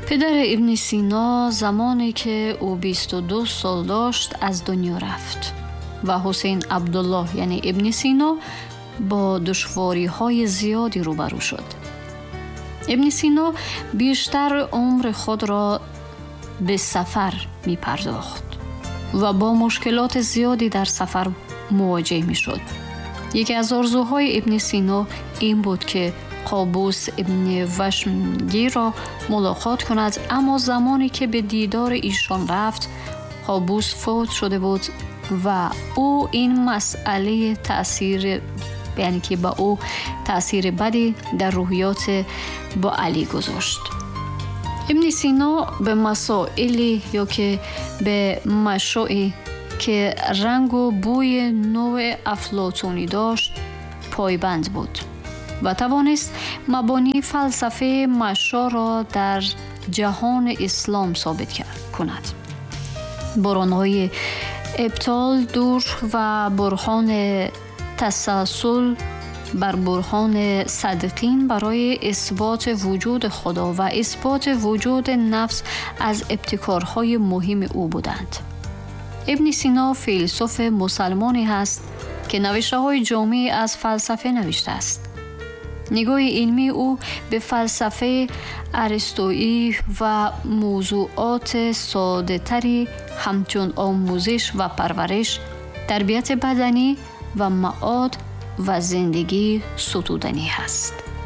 پدر ابن سینا زمانی که او 22 سال داشت از دنیا رفت و حسین عبدالله یعنی ابن سینا با دشواری‌های زیادی روبرو شد. ابن سینا بیشتر عمر خود را به سفر می پرداخت و با مشکلات زیادی در سفر مواجه می شد. یکی از آرزوهای ابن سینا این بود که قابوس ابن وشمگیر را ملاقات کند، اما زمانی که به دیدار ایشان رفت قابوس فوت شده بود و او این مسئله یعنی که با او تأثیر بدی در روحیات با علی گذاشت. ابن سینا به مسائلی یا که به مشروعی که رنگ و بوی نوع افلاطونی داشت پایبند بود و توانست مبانی فلسفه مشروع را در جهان اسلام ثابت کند. برهان‌های ابطال دور و برهان تسلسل بر برهان صدقین برای اثبات وجود خدا و اثبات وجود نفس از ابتکارهای مهم او بودند. ابن سینا فیلسوف مسلمانی است که نوشته‌های جامعی از فلسفه نوشته است. نگاه علمی او به فلسفه ارسطویی و موضوعات ساده‌تری همچون آموزش و پرورش، تربیت بدنی و معاد و زندگی ستودنی است.